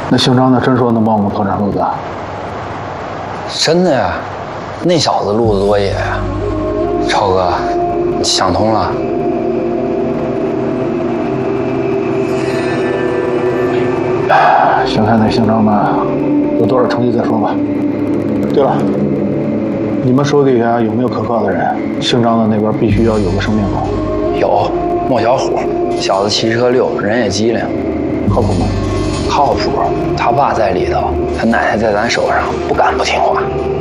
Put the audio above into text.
那姓张的真说能帮我们破展路子？ 真的呀，那小子路子多野呀！超哥，你想通了？ 先看那姓张的有多少成绩再说吧。对了，你们手底下有没有可靠的人？姓张的那边必须要有个生面孔。 有，莫小虎，小子骑车溜，人也机灵， 靠谱吗？ 靠谱。他爸在里头，他奶奶在咱手上，不敢不听话。